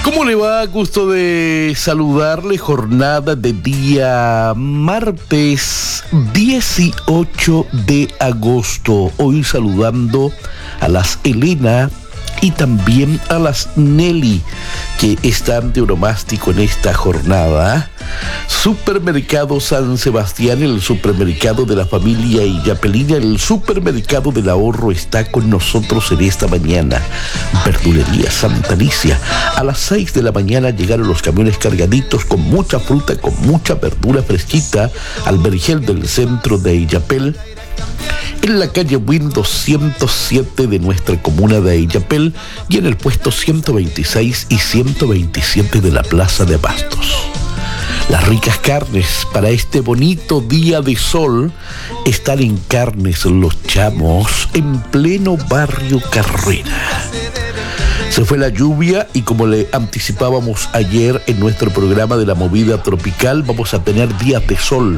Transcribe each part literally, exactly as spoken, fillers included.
¿Cómo le va? Gusto de saludarle. Jornada de día martes dieciocho de agosto. Hoy saludando a las Elena y también a las Nelly, que están de onomástico en esta jornada. Supermercado San Sebastián, el supermercado de la familia Illapelina, el supermercado del ahorro está con nosotros en esta mañana. Verdulería Santa Alicia. A las seis de la mañana llegaron los camiones cargaditos con mucha fruta, con mucha verdura fresquita al vergel del centro de Illapel, en la calle Win doscientos siete de nuestra comuna de Illapel y en el puesto ciento veintiséis y ciento veintisiete de la Plaza de Abastos. Las ricas carnes para este bonito día de sol están en Carnes Los Chamos, en pleno barrio Carrera. Se fue la lluvia y, como le anticipábamos ayer en nuestro programa de la movida tropical, vamos a tener días de sol.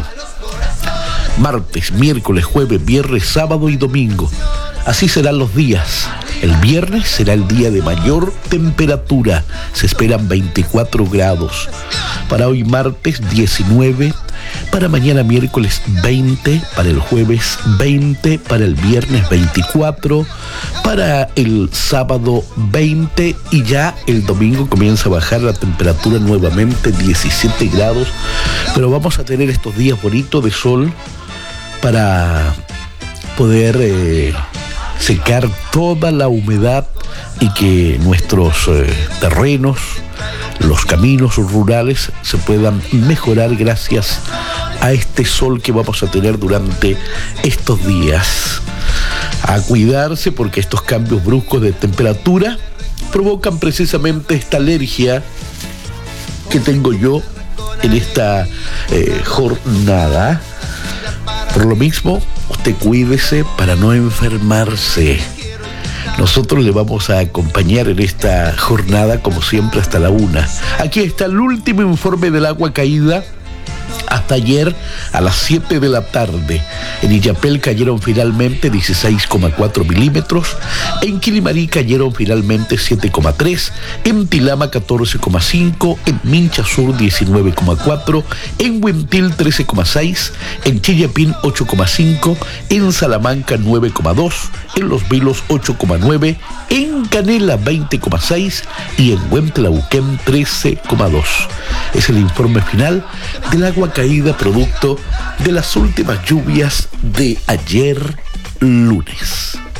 Martes, miércoles, jueves, viernes, sábado y domingo. Así serán los días. El viernes será el día de mayor temperatura. Se esperan veinticuatro grados. Para hoy martes diecinueve. Para mañana miércoles veinte. Para el jueves veinte. Para el viernes veinticuatro. Para el sábado veinte. Y ya el domingo comienza a bajar la temperatura nuevamente, diecisiete grados. Pero vamos a tener estos días bonitos de sol para poder eh, secar toda la humedad y que nuestros eh, terrenos, los caminos rurales se puedan mejorar gracias a este sol que vamos a tener durante estos días. A cuidarse, porque estos cambios bruscos de temperatura provocan precisamente esta alergia que tengo yo en esta eh, jornada. Por lo mismo, usted cuídese para no enfermarse. Nosotros le vamos a acompañar en esta jornada, como siempre, hasta la una. Aquí está el último informe del agua caída hasta ayer a las siete de la tarde. En Illapel cayeron finalmente dieciséis coma cuatro milímetros, en Quilimarí cayeron finalmente siete coma tres, en Tilama catorce coma cinco, en Mincha Sur diecinueve coma cuatro, en Huentil trece coma seis, en Chillapín ocho coma cinco, en Salamanca nueve coma dos, en Los Vilos ocho coma nueve, en Canela veinte coma seis y en Huentlauquén trece coma dos. Es el informe final del agua caída producto de las últimas lluvias de ayer lunes.